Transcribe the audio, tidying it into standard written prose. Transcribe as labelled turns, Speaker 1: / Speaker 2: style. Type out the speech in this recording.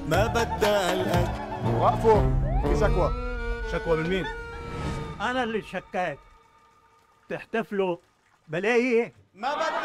Speaker 1: ما بدها القد.
Speaker 2: وقفوا، في شكوى.
Speaker 3: شكوى من مين؟
Speaker 4: أنا اللي شكيت. تحتفلوا بلاقي
Speaker 1: ما بدها